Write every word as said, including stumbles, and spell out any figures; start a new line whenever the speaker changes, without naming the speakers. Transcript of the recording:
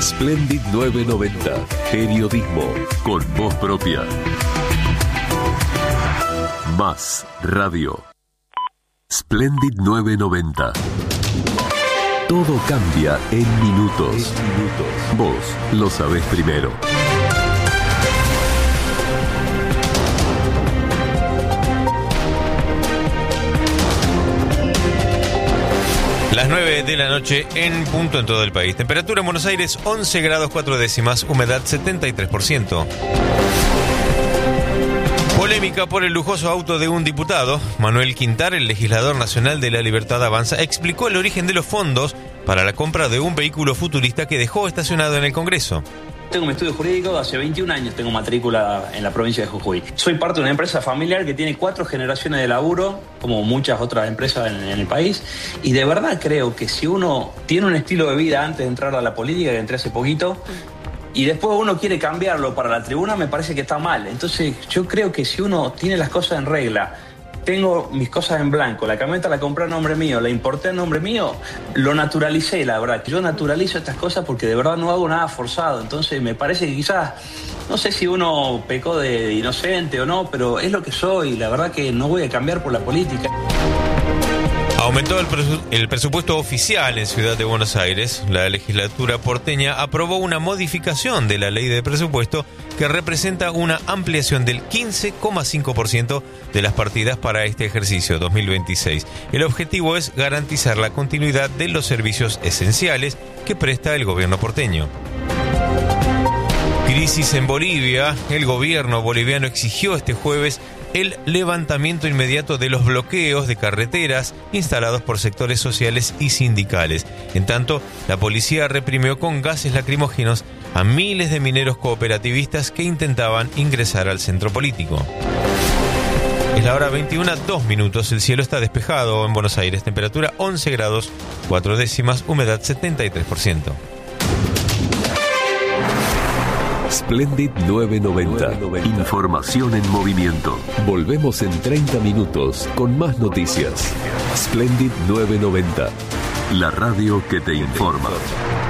Splendid novecientos noventa. Periodismo con voz propia. Más radio. Splendid novecientos noventa. Todo cambia en minutos. En minutos. Vos lo sabés primero.
Las nueve de la noche en punto en todo el país. Temperatura en Buenos Aires once grados cuatro décimas, humedad setenta y tres por ciento. Polémica por el lujoso auto de un diputado. Manuel Quintar, el legislador nacional de La Libertad Avanza, explicó el origen de los fondos para la compra de un vehículo futurista que dejó estacionado en el Congreso.
Tengo mi estudio jurídico, hace veintiún años tengo matrícula en la provincia de Jujuy. Soy parte de una empresa familiar que tiene cuatro generaciones de laburo, como muchas otras empresas en, en el país, y de verdad creo que si uno tiene un estilo de vida antes de entrar a la política, que entré hace poquito, y después uno quiere cambiarlo para la tribuna, me parece que está mal. Entonces yo creo que si uno tiene las cosas en regla, tengo mis cosas en blanco, la camioneta la compré a nombre mío, la importé a nombre mío, lo naturalicé, la verdad. Yo naturalizo estas cosas porque de verdad no hago nada forzado. Entonces me parece que quizás, no sé si uno pecó de inocente o no, pero es lo que soy. La verdad que no voy a cambiar por la política.
Aumentó el, presu- el presupuesto oficial en Ciudad de Buenos Aires. La legislatura porteña aprobó una modificación de la ley de presupuesto que representa una ampliación del quince coma cinco por ciento de las partidas para este ejercicio dos mil veintiséis. El objetivo es garantizar la continuidad de los servicios esenciales que presta el gobierno porteño. Crisis en Bolivia. El gobierno boliviano exigió este jueves el levantamiento inmediato de los bloqueos de carreteras instalados por sectores sociales y sindicales. En tanto, la policía reprimió con gases lacrimógenos a miles de mineros cooperativistas que intentaban ingresar al centro político. Es la hora veintiuna, dos minutos. El cielo está despejado en Buenos Aires. Temperatura once grados, cuatro décimas, humedad setenta y tres por ciento.
Splendid novecientos noventa. Información en movimiento. Volvemos en treinta minutos con más noticias. Splendid novecientos noventa. La radio que te informa.